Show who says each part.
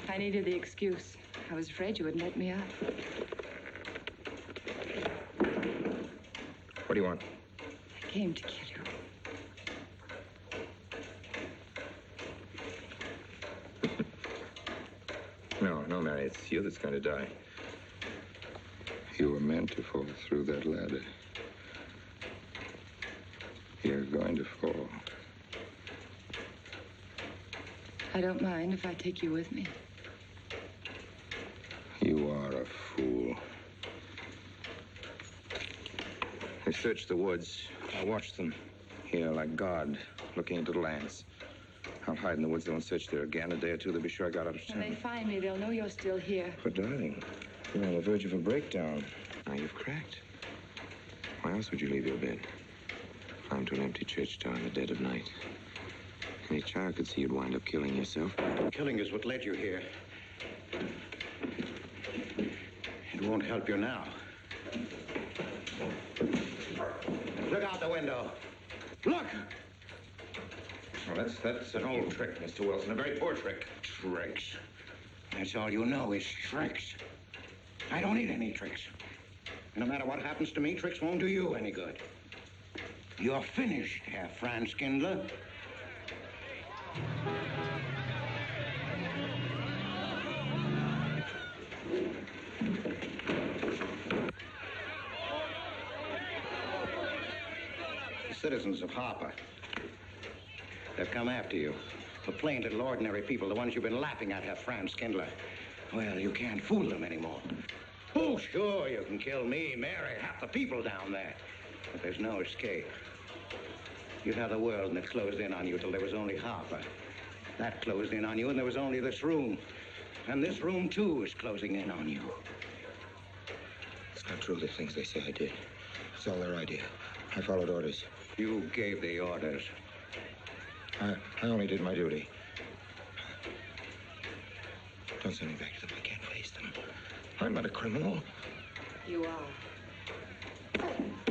Speaker 1: I needed the excuse. I was afraid you wouldn't let me out.
Speaker 2: What do you want?
Speaker 1: I came to kill you.
Speaker 2: No, Mary, it's you that's going to die.
Speaker 3: You were meant to fall through that ladder. You're going to fall.
Speaker 1: I don't mind if I take you with me.
Speaker 3: You are a fool.
Speaker 2: They searched the woods. I watched them here like God, looking into the lands. I'll hide in the woods. They won't search there again. A day or two, they'll be sure I got out of town.
Speaker 1: When they find me, they'll know you're still here.
Speaker 2: But, darling, you're on the verge of a breakdown. Now you've cracked. Why else would you leave your bed? Climb to an empty church door in the dead of night. Any child could see you'd wind up killing yourself.
Speaker 4: Killing is what led you here. It won't help you now. Look out the window. Look!
Speaker 2: Well, that's an old trick, Mr. Wilson. A very poor trick.
Speaker 4: Tricks. That's all you know is tricks. I don't need any tricks. No matter what happens to me, tricks won't do you any good. You're finished, Herr Franz Kindler. The citizens of Harper, they've come after you. The plain little ordinary people, the ones you've been laughing at, Herr Franz Kindler. Well, you can't fool them anymore. Oh, sure, you can kill me, Mary, half the people down there. But there's no escape. You'd have the world and it closed in on you till there was only Harper. That closed in on you and there was only this room. And this room, too, is closing in on you.
Speaker 2: It's not true, the things they say I did. It's all their idea. I followed orders.
Speaker 4: You gave the orders.
Speaker 2: I only did my duty. Don't send me back to them. I can't face them. I'm not a criminal.
Speaker 1: You are.